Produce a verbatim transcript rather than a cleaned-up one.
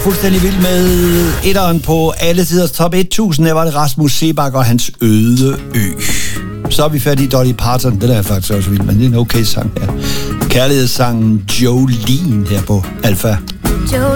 fuldstændig vild med etteren på alle tiders top tusind. Der var det Rasmus Seebach og hans Øde Ø. Så er vi færdige i Dolly Parton. Den er jeg faktisk også vild, men det er en okay sang her. Kærlighedssangen Jolene her på Alpha.